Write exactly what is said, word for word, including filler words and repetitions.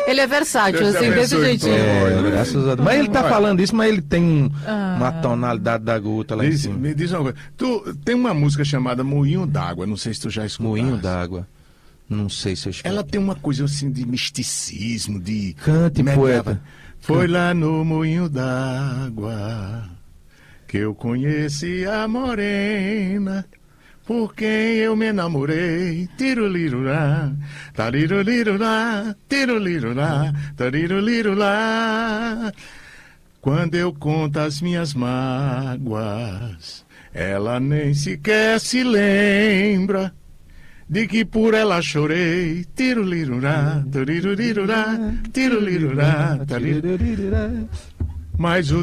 Ele é versátil, Deus te assim, desse abençoe, jeitinho. Antônio. É, graças a Deus. Mas ele tá Olha. falando isso, mas ele tem um- Ah. uma tonalidade da gota lá em Diz- cima. me diz uma coisa. Tu tem uma música chamada Moinho d'Água, não sei se tu já escutou. Moinho d'água. Não sei se eu escuto. Ela tem uma coisa assim de misticismo, de... Cante, Como é que poeta. ela- Foi lá no Moinho d'Água que eu conheci a morena, por quem eu me enamorei. Tirulirurá, tarirulirurá, tirulirurá, tarirulirurá. Quando eu conto as minhas mágoas, ela nem sequer se lembra de que por ela chorei. Tirulirurá, tarirulirurá, tirulirurá, tarirulirurá. Mas o